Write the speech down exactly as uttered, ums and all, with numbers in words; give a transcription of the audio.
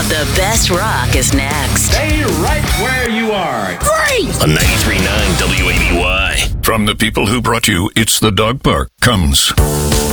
of the best rock is next. Stay right where you are. Great! On ninety-three point nine W A B Y. From the people who brought you It's the Dog Park comes